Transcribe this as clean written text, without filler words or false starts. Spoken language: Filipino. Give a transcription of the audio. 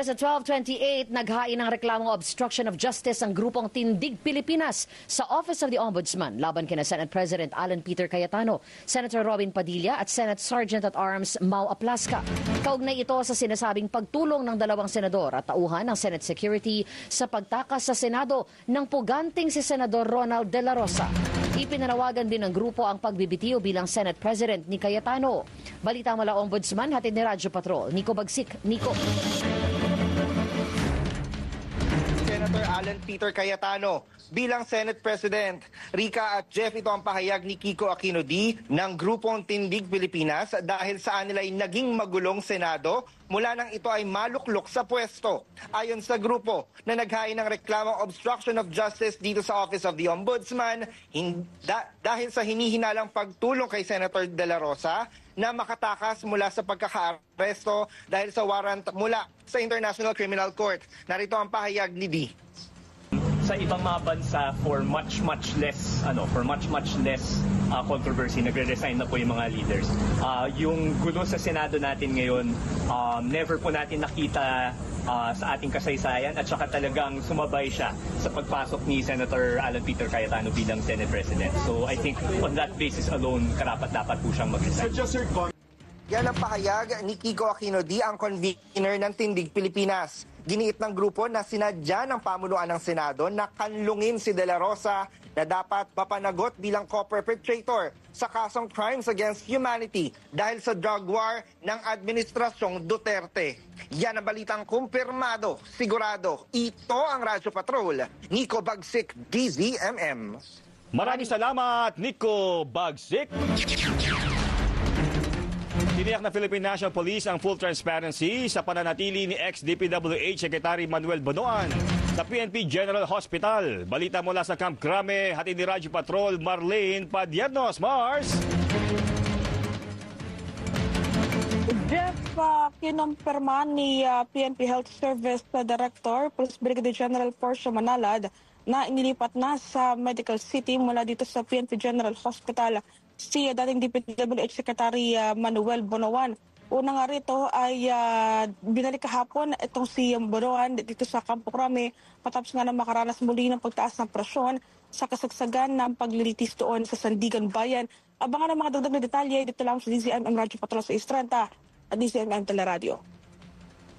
Oras at 12:28, naghain ng reklamong obstruction of justice ang grupong Tindig Pilipinas sa Office of the Ombudsman laban kina Senate President Alan Peter Cayetano, Senator Robin Padilla at Senate Sergeant-at-Arms Mau Aplasca. Kaugnay ito sa sinasabing pagtulong ng dalawang senador at tauhan ng Senate Security sa pagtakas sa Senado ng puganting si Senador Ronald De La Rosa. Ipinanawagan din ng grupo ang pagbibitiw bilang Senate President ni Cayetano. Balita mula Ombudsman, hatid ni Radyo Patrol. Nico Bagsik. Nico. Senator Alan Peter Cayetano bilang Senate President. Rika at Jeff, ito ang pahayag ni Kiko Aquino D ng grupong Tindig Pilipinas dahil saan nila ay naging magulong Senado mula nang ito ay maluklok sa pwesto. Ayon sa grupo na naghain ng reklamong obstruction of justice dito sa Office of the Ombudsman dahil sa hinihinalang pagtulong kay Senator De La Rosa na makatakas mula sa pagkakaaresto dahil sa warrant mula sa International Criminal Court. Narito ang pahayag ni D. Sa ibang mga bansa for much less controversy, nagre-resign na po yung mga leaders. Yung gulo sa Senado natin ngayon, never po natin nakita sa ating kasaysayan at saka talagang sumabay siya sa pagpasok ni Senator Alan Peter Cayetano bilang Senate President. So I think on that basis alone, karapat-dapat po siyang mag-resign. Yan ang pahayag ni Kiko Aquino D, ang convener ng Tindig Pilipinas. Giniit ng grupo na sinadya ng pamunuan ng Senado na kanlungin si De La Rosa na dapat mapanagot bilang co-perpetrator sa kasong crimes against humanity dahil sa drug war ng Administrasyong Duterte. Yan ang balitang kumpirmado, sigurado. Ito ang Radyo Patrol. Nico Bagsik, DZMM. Maraming salamat, Nico Bagsik. Tiniyak na Philippine National Police ang full transparency sa pananatili ni ex-DPWH Secretary Manuel Bonoan sa PNP General Hospital. Balita mula sa Camp Crame, hatid ni Radyo Patrol, Marlene Padiernos. Mars! Jeff, kinumpirma ni PNP Health Service Director, Police Brigadier General Portia Manalad, na inilipat na sa Medical City mula dito sa PNP General Hospital si dating DPWH Secretary Manuel Bonoan. Una nga rito ay binalik kahapon itong si Bonoan dito sa Campo Crame matapos nga na makaranas muli ng pagtaas ng presyon sa kasagsagan ng paglilitis doon sa Sandigan Bayan. Abangan ang mga dagdag na detalye dito lang sa DZMM Radyo Patrol sa Istranta at DZMM Teleradio.